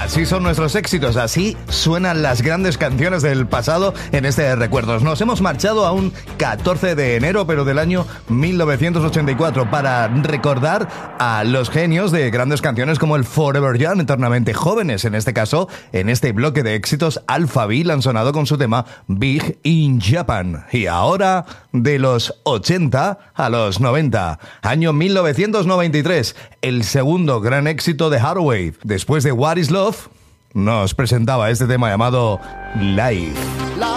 Así son nuestros éxitos, así suenan las grandes canciones del pasado en este Recuerdos. Nos hemos marchado a un 14 de enero, pero del año 1984, para recordar a los genios de grandes canciones como el Forever Young, eternamente jóvenes. En este caso, en este bloque de éxitos, Alphaville han sonado con su tema Big in Japan. Y ahora, de los 80 a los 90, año 1993, el segundo gran éxito de Hathaway. Después de What is Love, nos presentaba este tema llamado Life.